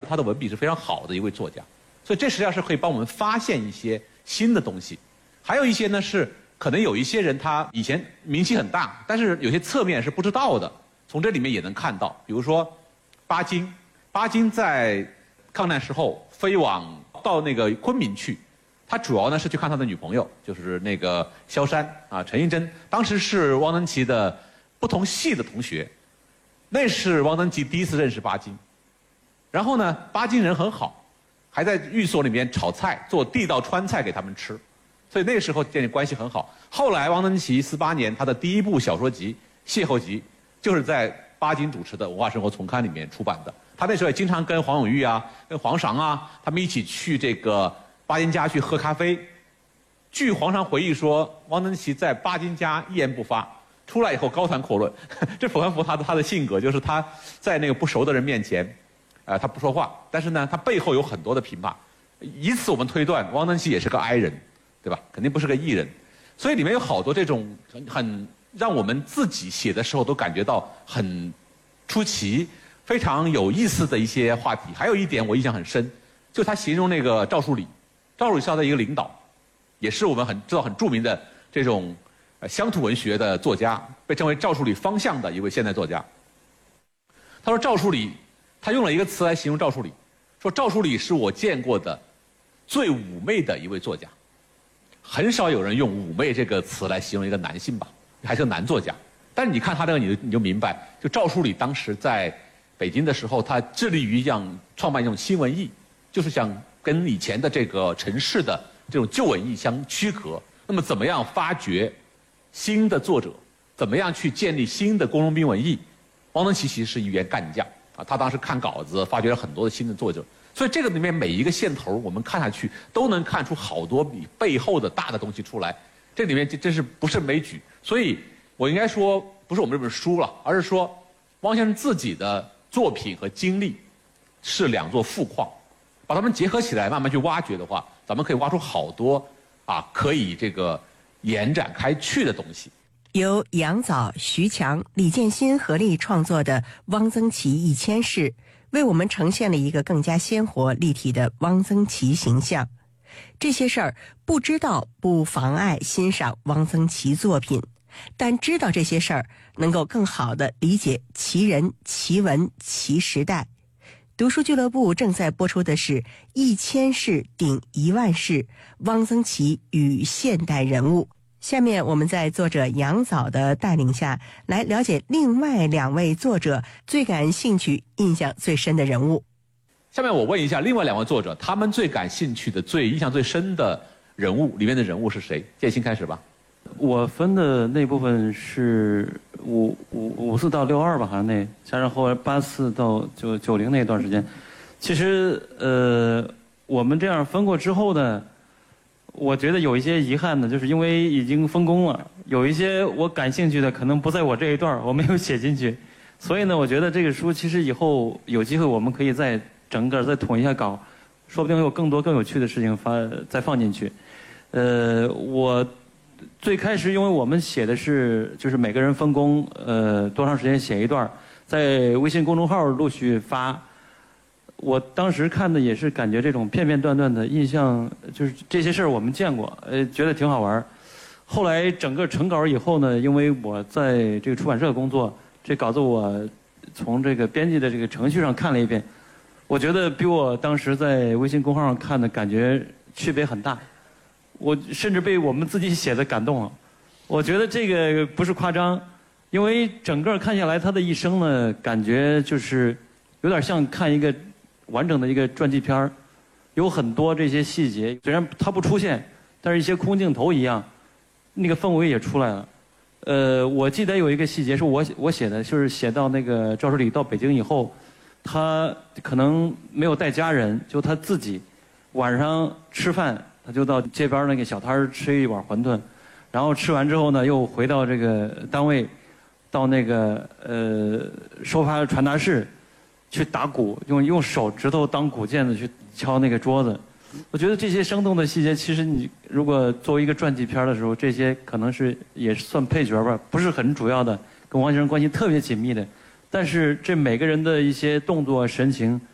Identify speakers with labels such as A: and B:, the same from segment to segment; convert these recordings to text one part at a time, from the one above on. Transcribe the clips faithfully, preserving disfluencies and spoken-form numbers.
A: 他的文笔是非常好的一位作家，所以这实际上是可以帮我们发现一些新的东西。还有一些呢是可能有一些人他以前名气很大，但是有些侧面是不知道的，从这里面也能看到。比如说巴金，巴金在抗战时候飞往到那个昆明去，他主要呢是去看他的女朋友，就是那个萧山啊，陈映真，当时是汪曾祺的不同系的同学，那是汪曾祺第一次认识巴金。然后呢，巴金人很好，还在寓所里面炒菜，做地道川菜给他们吃，所以那个时候建立关系很好。后来汪曾祺四八年他的第一部小说集《邂逅集》就是在巴金主持的《文化生活丛刊》里面出版的。他那时候也经常跟黄永玉啊、跟黄裳啊，他们一起去这个巴金家去喝咖啡。据黄裳回忆说，汪曾祺在巴金家一言不发，出来以后高谈阔论，这符合他的他的性格，就是他在那个不熟的人面前，呃，他不说话，但是呢，他背后有很多的评判。以此我们推断，汪曾祺也是个哀人，对吧？肯定不是个艺人。所以里面有好多这种很很让我们自己写的时候都感觉到很出奇、非常有意思的一些话题。还有一点我印象很深，就他形容那个赵树理，赵树理是他的一个领导，也是我们很知道很著名的这种呃乡土文学的作家，被称为赵树理方向的一位现代作家。他说赵树理，他用了一个词来形容赵树理，说赵树理是我见过的最妩媚的一位作家。很少有人用妩媚这个词来形容一个男性吧，还是个男作家。但是你看他这个，你就你就明白，就赵树理当时在北京的时候，他致力于让创办一种新文艺，就是想跟以前的这个城市的这种旧文艺相区隔。那么怎么样发掘新的作者，怎么样去建立新的工农兵文艺？汪曾祺其实是一员干将啊，他当时看稿子，发掘了很多的新的作者。所以这个里面每一个线头，我们看下去都能看出好多比背后的大的东西出来。这里面真是不胜枚举。所以我应该说，不是我们这本书了，而是说汪先生自己的作品和经历是两座富矿，把它们结合起来，慢慢去挖掘的话，咱们可以挖出好多啊可以这个延展开去的东西。
B: 由杨藻、徐强、李建新合力创作的《汪曾祺一千事》，为我们呈现了一个更加鲜活立体的汪曾祺形象。这些事儿不知道不妨碍欣赏汪曾祺作品，但知道这些事儿能够更好地理解其人、其文、其时代。读书俱乐部正在播出的是一千事顶一万事，汪曾祺与现代人物。下面我们在作者杨藻的带领下来了解另外两位作者最感兴趣、印象最深的人物。
A: 下面我问一下另外两位作者，他们最感兴趣的、最印象最深的人物里面的人物是谁？建新开始吧。
C: 我分的那部分是五五五四到六二吧，好像那加上后来八四到九九零那段时间。其实呃，我们这样分过之后呢，我觉得有一些遗憾的，就是因为已经分工了，有一些我感兴趣的可能不在我这一段，我没有写进去。所以呢，我觉得这个书其实以后有机会我们可以再整个再统一下稿，说不定有更多更有趣的事情发再放进去。呃，我最开始因为我们写的是就是每个人分工，呃，多长时间写一段，在微信公众号陆续发。我当时看的也是感觉这种片片段段的印象，就是这些事儿我们见过，呃，觉得挺好玩。后来整个成稿以后呢，因为我在这个出版社工作，这稿子我从这个编辑的这个程序上看了一遍，我觉得比我当时在微信公号上看的感觉区别很大。我甚至被我们自己写的感动了。我觉得这个不是夸张，因为整个看下来他的一生呢，感觉就是有点像看一个完整的一个传记片儿，有很多这些细节，虽然它不出现，但是一些空镜头一样，那个氛围也出来了。呃，我记得有一个细节是我我写的，就是写到那个赵树理到北京以后，他可能没有带家人，就他自己晚上吃饭，他就到街边那个小摊儿吃一碗馄饨，然后吃完之后呢，又回到这个单位，到那个呃收发传达室。去打鼓，用用手指头当鼓键子去敲那个桌子。我觉得这些生动的细节，其实你如果作为一个传记片的时候，这些可能是也算配角吧，不是很主要的，跟汪先生关系特别紧密的。但是这每个人的一些动作神情，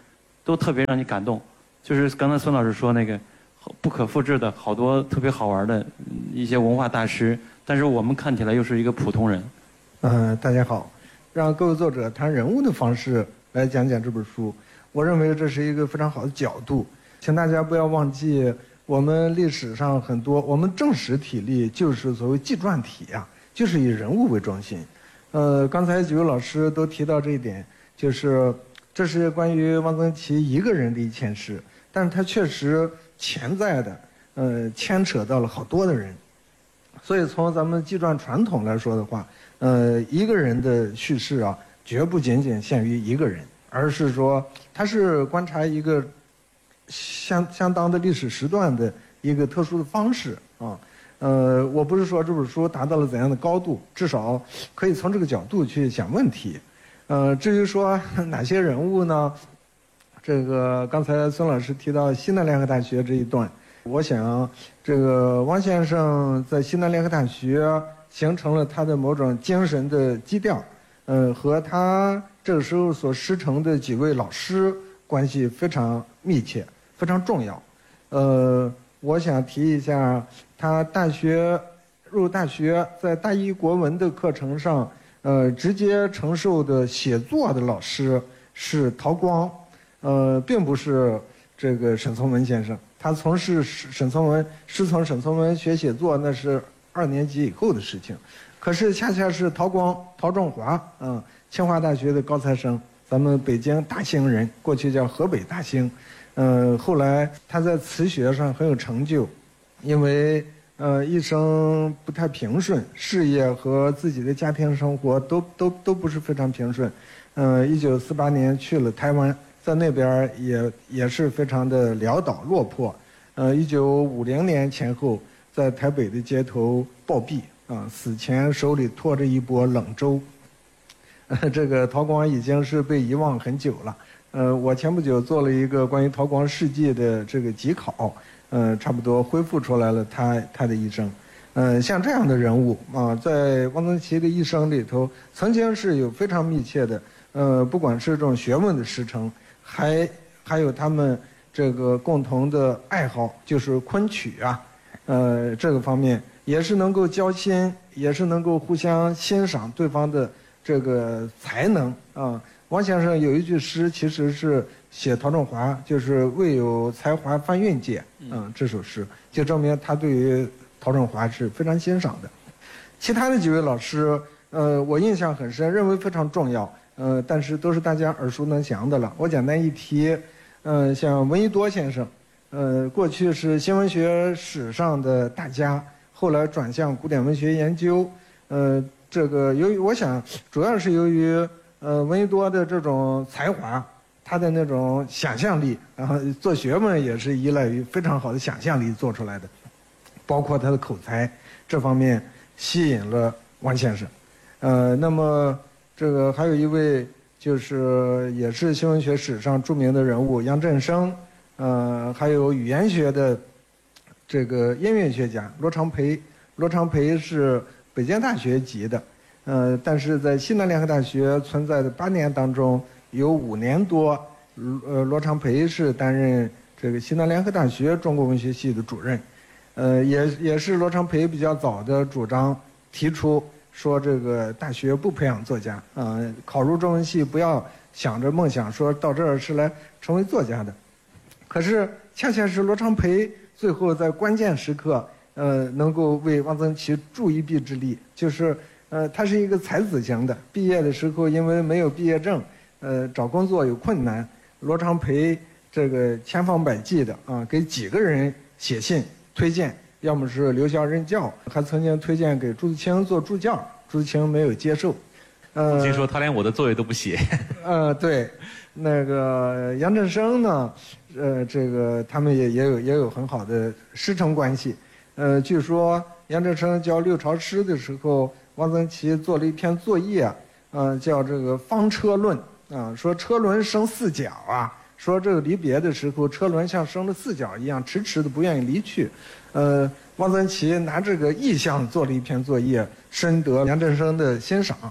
C: 都特别让你感动。就是刚才孙老师说那个不可复制的好多特别好玩的一些文化大师，但是我们看起来又是一个普通人。
D: 嗯、呃，大家好，让各位作者谈人物的方式来讲讲这本书，我认为这是一个非常好的角度。请大家不要忘记，我们历史上很多，我们正史体例就是所谓纪传体啊，就是以人物为中心。呃，刚才几位老师都提到这一点，就是这是关于汪曾祺一个人的一件事，但是他确实潜在的，呃，牵扯到了好多的人。所以从咱们纪传传统来说的话，呃，一个人的叙事啊，绝不仅仅限于一个人，而是说他是观察一个相相当的历史时段的一个特殊的方式啊。呃，我不是说这本书达到了怎样的高度，至少可以从这个角度去想问题。呃，至于说哪些人物呢？这个刚才孙老师提到西南联合大学这一段，我想这个汪先生在西南联合大学形成了他的某种精神的基调，呃，和他这个时候所师承的几位老师关系非常密切，非常重要。呃，我想提一下，他大学入大学在大一国文的课程上，呃，直接承受的写作的老师是陶光，呃，并不是这个沈从文先生。他从事沈从文师从沈从文学写作，那是二年级以后的事情。可是恰恰是陶光、陶仲华，嗯，清华大学的高材生，咱们北京大兴人，过去叫河北大兴。呃，后来他在词学上很有成就，因为呃一生不太平顺，事业和自己的家庭生活都都都不是非常平顺。呃，一九四八年去了台湾，在那边也也是非常的潦倒落魄。呃，一九五零年前后，在台北的街头暴毙啊，死前手里托着一钵冷粥。呃，这个陶光已经是被遗忘很久了。呃，我前不久做了一个关于陶光事迹的这个集考，呃，差不多恢复出来了他他的一生。呃，像这样的人物啊，在汪曾祺的一生里头，曾经是有非常密切的，呃，不管是这种学问的师承，还还有他们这个共同的爱好，就是昆曲啊，呃，这个方面也是能够交心，也是能够互相欣赏对方的这个才能啊。汪先生有一句诗，其实是写陶仲华，就是“未有才华翻韵界”，嗯，这首诗就证明他对于陶仲华是非常欣赏的。其他的几位老师，呃，我印象很深，认为非常重要，呃，但是都是大家耳熟能详的了。我简单一提，呃，像闻一多先生，呃，过去是新文学史上的大家，后来转向古典文学研究，呃，这个由于我想主要是由于。呃，闻一多的这种才华，他的那种想象力，然后做学问也是依赖于非常好的想象力做出来的，包括他的口才这方面吸引了汪先生。呃，那么这个还有一位就是也是新文学史上著名的人物杨振声，呃，还有语言学的这个音乐学家罗长培，罗长培是北京大学籍的。呃，但是在西南联合大学存在的八年当中，有五年多，呃，罗长培是担任这个西南联合大学中国文学系的主任，呃，也也是罗长培比较早的主张提出说这个大学不培养作家啊、呃，考入中文系不要想着梦想说到这儿是来成为作家的。可是恰恰是罗长培最后在关键时刻，呃，能够为汪曾祺助一臂之力，就是。呃，他是一个才子型的，毕业的时候因为没有毕业证，呃，找工作有困难。罗长培这个千方百计的啊，给几个人写信推荐，要么是留校任教，还曾经推荐给朱自清做助教，朱自清没有接受。
A: 呃，听说他连我的作业都不写。
D: 呃，对，那个杨振声呢，呃，这个他们也也有也有很好的师承关系。呃，据说杨振声教六朝诗的时候。汪曾祺做了一篇作业，呃，叫这个《方车论》啊，说车轮生四角啊，说这个离别的时候，车轮像生了四角一样，迟迟的不愿意离去。呃，汪曾祺拿这个意象做了一篇作业，深得杨振声的欣赏。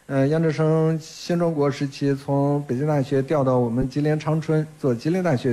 D: 呃，杨志生新中国时期从北京大学调到我们吉林长春做吉林大学